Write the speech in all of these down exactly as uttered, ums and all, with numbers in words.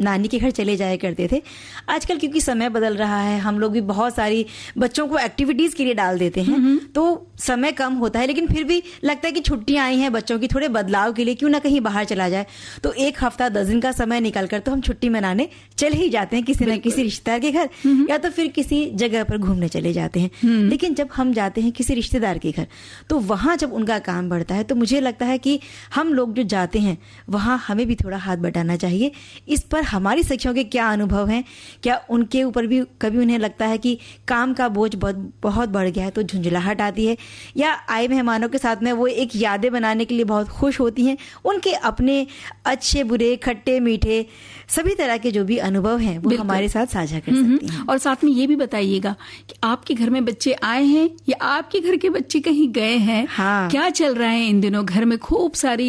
नानी के घर चले जाया करते थे। आजकल क्योंकि समय बदल रहा है, हम लोग भी बहुत सारी बच्चों को एक्टिविटीज के लिए डाल देते हैं, तो समय कम होता है, लेकिन फिर भी लगता है कि छुट्टियां आई हैं बच्चों की, थोड़े बदलाव के लिए क्यों ना कहीं बाहर चला जाए। तो एक हफ्ता दस दिन का समय निकाल कर तो हम छुट्टी मनाने चले ही जाते हैं, किसी न किसी रिश्तेदार के घर या तो फिर किसी जगह पर घूमने चले जाते हैं। लेकिन जब हम जाते हैं किसी रिश्तेदार के घर, तो वहां जब उनका काम बढ़ता है, तो मुझे लगता है कि हम लोग जो जाते हैं वहां हमें भी थोड़ा हाथ बटाना चाहिए। इस पर हमारी सखियों के क्या अनुभव हैं, क्या उनके ऊपर भी कभी उन्हें लगता है कि काम का बोझ बहुत बहुत बढ़ गया है तो झुंझलाहट आती है, या आए मेहमानों के साथ में वो एक यादें बनाने के लिए बहुत खुश होती हैं। उनके अपने अच्छे बुरे, खट्टे मीठे सभी तरह के जो भी अनुभव हैं वो हमारे साथ साझा कर सकती हैं। और साथ में ये भी बताइएगा कि आपके घर में बच्चे आए हैं या आपके घर के बच्चे कहीं गए हैं। हाँ। क्या चल रहा है इन दिनों घर में? खूब सारी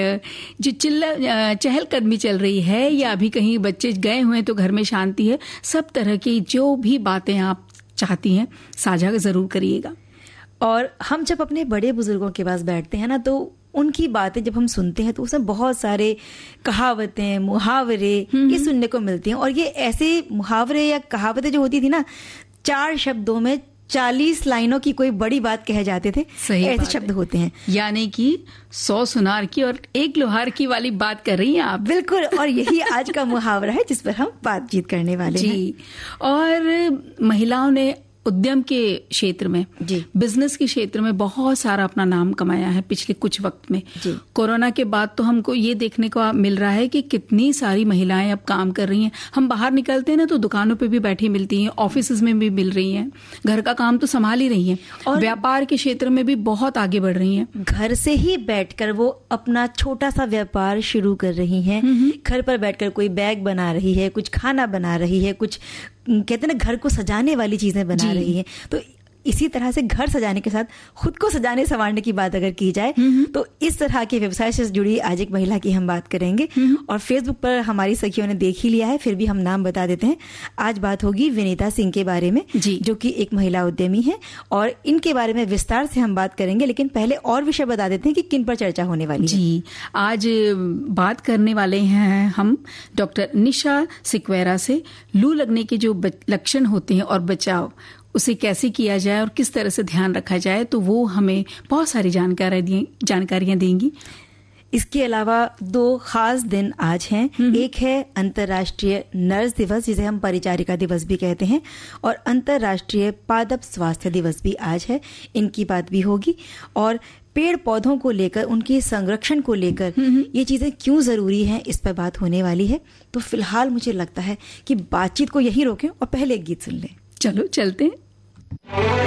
जो चिल्ला चहल कदमी चल रही है, या अभी कहीं बच्चे गए हुए हैं तो घर में शांति है? सब तरह की जो भी बातें आप चाहती हैं साझा जरूर करिएगा। और हम जब अपने बड़े बुजुर्गों के पास बैठते हैं ना, तो उनकी बातें जब हम सुनते हैं तो उसमें बहुत सारे कहावतें, मुहावरे ये सुनने को मिलती हैं। और ये ऐसे मुहावरे या कहावतें जो होती थी ना, चार शब्दों में चालीस लाइनों की कोई बड़ी बात कहे जाते थे, ऐसे शब्द होते हैं। यानी कि सौ सुनार की और एक लोहार की वाली बात कर रही हैं आप। बिल्कुल, और यही आज का मुहावरा है जिस पर हम बातचीत करने वाले जी। हैं। और महिलाओं ने उद्यम के क्षेत्र में, बिजनेस के क्षेत्र में बहुत सारा अपना नाम कमाया है पिछले कुछ वक्त में। कोरोना के बाद तो हमको ये देखने को मिल रहा है कि कितनी सारी महिलाएं अब काम कर रही हैं। हम बाहर निकलते हैं ना तो दुकानों पे भी बैठी मिलती हैं, ऑफिस में भी मिल रही हैं, घर का काम तो संभाल ही रही हैं, और व्यापार के क्षेत्र में भी बहुत आगे बढ़ रही हैं। घर से ही बैठकर वो अपना छोटा सा व्यापार शुरू कर रही हैं। घर पर बैठकर कोई बैग बना रही है, कुछ खाना बना रही है, कुछ कहते हैं ना घर को सजाने वाली चीजें बना रही हैं। तो इसी तरह से घर सजाने के साथ खुद को सजाने संवारने की बात अगर की जाए तो इस तरह के व्यवसाय से जुड़ी आज एक महिला की हम बात करेंगे। और फेसबुक पर हमारी सखियों ने देख ही लिया है, फिर भी हम नाम बता देते हैं। आज बात होगी विनीता सिंह के बारे में, जो कि एक महिला उद्यमी है, और इनके बारे में विस्तार से हम बात करेंगे। लेकिन पहले और विषय बता देते हैं कि किन पर चर्चा होने वाली है। जी, आज बात करने वाले हैं हम डॉक्टर निशा सिक्वेरा से लू लगने के जो लक्षण होते हैं और बचाव, उसे कैसे किया जाए और किस तरह से ध्यान रखा जाए, तो वो हमें बहुत सारी जानकारी जानकारियां देंगी। इसके अलावा दो खास दिन आज हैं। एक है अंतर्राष्ट्रीय नर्स दिवस, जिसे हम परिचारिका दिवस भी कहते हैं, और अंतर्राष्ट्रीय पादप स्वास्थ्य दिवस भी आज है। इनकी बात भी होगी। और पेड़ पौधों को लेकर, उनके संरक्षण को लेकर ये चीजें क्यों जरूरी हैं, इस पर बात होने वाली है। तो फिलहाल मुझे लगता है कि बातचीत को यही रोकें और पहले एक गीत सुन लें। चलो चलते हैं।